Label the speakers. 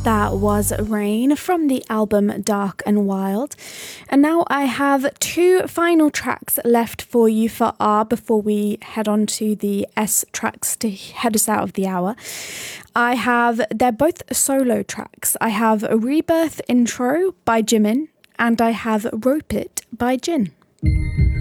Speaker 1: That was Rain from the album Dark and Wild. And now I have two final tracks left for you for R before we head on to the S tracks to head us out of the hour. They're both solo tracks. I have a Rebirth Intro by Jimin and I have Rope It by Jin.